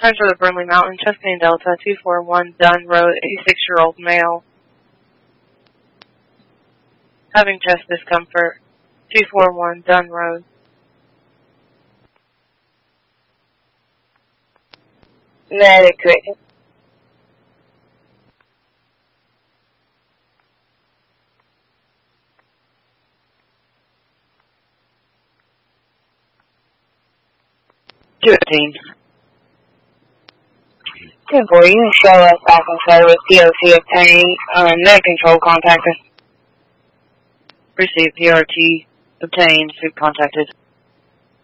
Signs for the Burnley Mountain, chest pain Delta, 241 Dunn Road, 86-year-old male. Having chest discomfort, 241 Dunn Road. Medic corrected. Good boy, you can show us back on service, POC obtained, net control contacted. Received, PRT obtained, contacted.